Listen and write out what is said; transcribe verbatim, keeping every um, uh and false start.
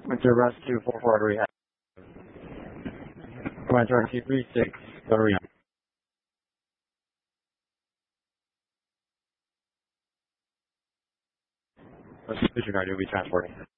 Winter Rush two four four to rehab. Winter two three six, go to rehab. Vision guard, you'll be transporting.